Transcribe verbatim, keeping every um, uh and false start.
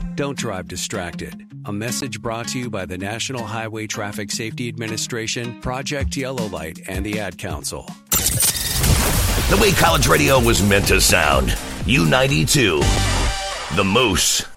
Don't drive distracted. A message brought to you by the National Highway Traffic Safety Administration, Project Yellow Light, and the Ad Council. The way college radio was meant to sound. U ninety-two, The Moose.